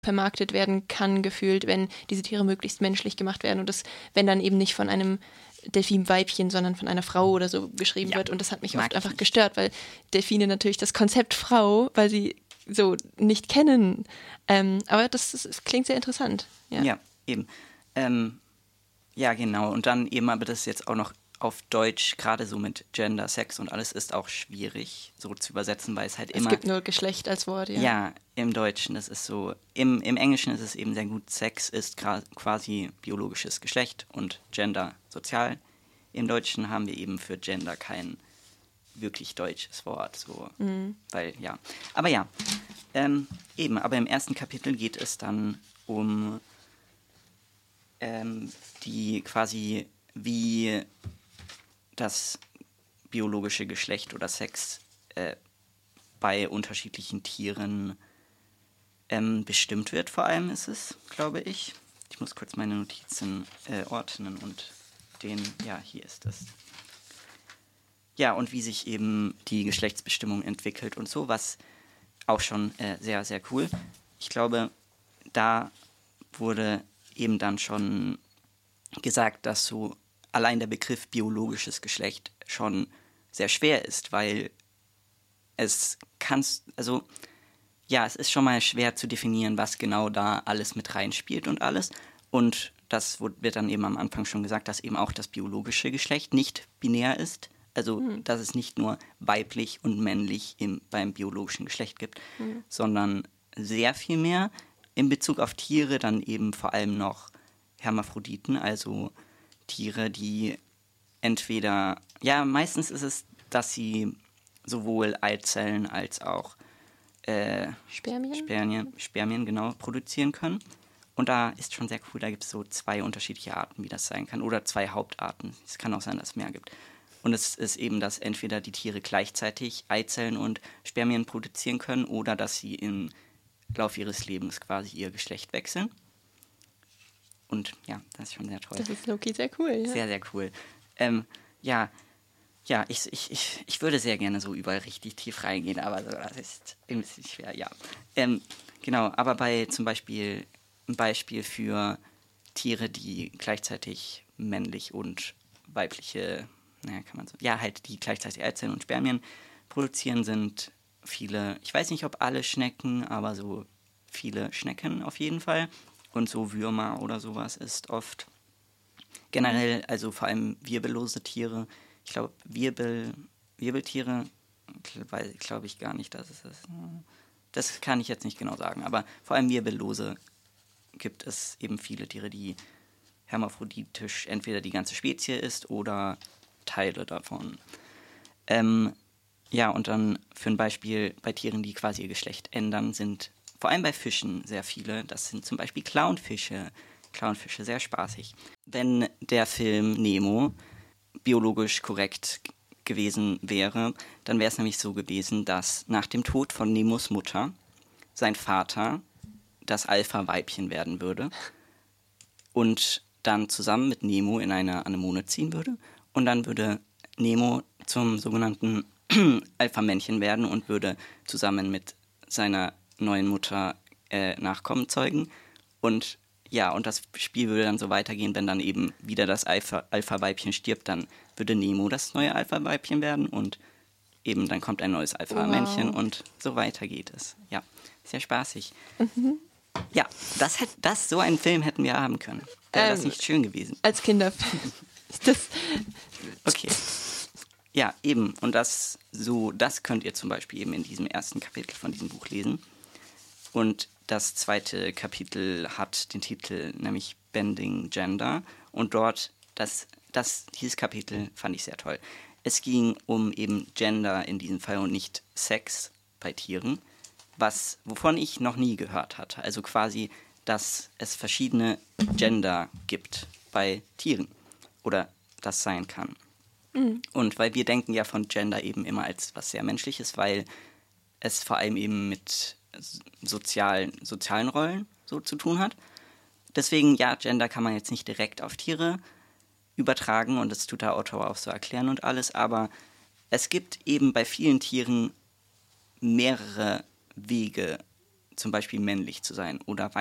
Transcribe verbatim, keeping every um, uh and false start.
vermarktet werden kann, gefühlt, wenn diese Tiere möglichst menschlich gemacht werden und das, wenn dann eben nicht von einem Delfinweibchen, sondern von einer Frau oder so geschrieben ja, wird und das hat mich mag oft ich einfach nicht. gestört, weil Delfine natürlich das Konzept Frau, weil sie so nicht kennen, ähm, aber das, das, das klingt sehr interessant. Ja, Ja, eben. Ähm, ja, genau. Und dann eben, aber das jetzt auch noch auf Deutsch, gerade so mit Gender, Sex und alles, ist auch schwierig so zu übersetzen, weil es halt es immer... gibt nur Geschlecht als Wort, ja. Ja, im Deutschen, das ist so, im, im Englischen ist es eben sehr gut, Sex ist gra- quasi biologisches Geschlecht und Gender sozial. Im Deutschen haben wir eben für Gender kein wirklich deutsches Wort, so, Mhm. weil, ja. Aber ja, ähm, eben, aber im ersten Kapitel geht es dann um ähm, die quasi, wie das biologische Geschlecht oder Sex äh, bei unterschiedlichen Tieren ähm, bestimmt wird, vor allem ist es, glaube ich. Ich muss kurz meine Notizen äh, ordnen und den, ja, hier ist es. Ja, und wie sich eben die Geschlechtsbestimmung entwickelt und so, was auch schon äh, sehr, sehr cool. Ich glaube, da wurde eben dann schon gesagt, dass so allein der Begriff biologisches Geschlecht schon sehr schwer ist, weil es kannst, also ja, es ist schon mal schwer zu definieren, was genau da alles mit reinspielt und alles. Und das wird dann eben am Anfang schon gesagt, dass eben auch das biologische Geschlecht nicht binär ist. Also, hm. dass es nicht nur weiblich und männlich im, beim biologischen Geschlecht gibt, hm. sondern sehr viel mehr. In Bezug auf Tiere dann eben vor allem noch Hermaphroditen, also Tiere, die entweder, ja, meistens ist es, dass sie sowohl Eizellen als auch äh, Spermien? Spermien, Spermien, genau, produzieren können. Und da ist schon sehr cool, da gibt es so zwei unterschiedliche Arten, wie das sein kann. Oder zwei Hauptarten. Es kann auch sein, dass es mehr gibt. Und es ist eben, dass entweder die Tiere gleichzeitig Eizellen und Spermien produzieren können oder dass sie im Lauf ihres Lebens quasi ihr Geschlecht wechseln. Und ja, das ist schon sehr toll. Das ist okay, sehr cool, ja. Sehr, sehr cool. Ähm, ja, ja, ich, ich, ich, ich würde sehr gerne so überall richtig tief reingehen, aber so, das ist ein bisschen schwer, ja. Ähm, genau, aber bei zum Beispiel ein Beispiel für Tiere, die gleichzeitig männlich und weibliche, naja, kann man so, ja, halt die gleichzeitig Eizellen und Spermien produzieren, sind viele, ich weiß nicht, ob alle Schnecken, aber so viele Schnecken auf jeden Fall. Und so Würmer oder sowas ist oft generell, also vor allem wirbellose Tiere. Ich glaube, Wirbel, Wirbeltiere, glaube glaub ich gar nicht, dass es das. Das kann ich jetzt nicht genau sagen, aber vor allem wirbellose gibt es eben viele Tiere, die hermaphroditisch entweder die ganze Spezie ist oder Teile davon. Ähm, ja, und dann für ein Beispiel bei Tieren, die quasi ihr Geschlecht ändern, sind vor allem bei Fischen sehr viele. Das sind zum Beispiel Clownfische. Clownfische, sehr spaßig. Wenn der Film Nemo biologisch korrekt gewesen wäre, dann wäre es nämlich so gewesen, dass nach dem Tod von Nemos Mutter sein Vater das Alpha-Weibchen werden würde und dann zusammen mit Nemo in eine Anemone ziehen würde und dann würde Nemo zum sogenannten Alpha-Männchen werden und würde zusammen mit seiner neuen Mutter äh, Nachkommen zeugen und ja, und das Spiel würde dann so weitergehen, wenn dann eben wieder das Alpha- Alpha-Weibchen stirbt, dann würde Nemo das neue Alpha-Weibchen werden und eben dann kommt ein neues Alpha-Männchen wow. Und so weiter geht es. Ja, sehr spaßig. Mhm. Ja, das, hätt, das so einen Film hätten wir haben können. Wäre ähm, das nicht schön gewesen? Als Kinderfilm. das okay. Ja, eben. Und das so, das könnt ihr zum Beispiel eben in diesem ersten Kapitel von diesem Buch lesen. Und das zweite Kapitel hat den Titel, nämlich Bending Gender. Und dort, das, das, dieses Kapitel fand ich sehr toll. Es ging um eben Gender in diesem Fall und nicht Sex bei Tieren, was, wovon ich noch nie gehört hatte. Also quasi, dass es verschiedene Gender gibt bei Tieren oder das sein kann. Mhm. Und weil wir denken ja von Gender eben immer als was sehr Menschliches, weil es vor allem eben mit sozialen, sozialen Rollen so zu tun hat. Deswegen, ja, Gender kann man jetzt nicht direkt auf Tiere übertragen und das tut der Autor auch so erklären und alles, aber es gibt eben bei vielen Tieren mehrere Wege zum Beispiel männlich zu sein oder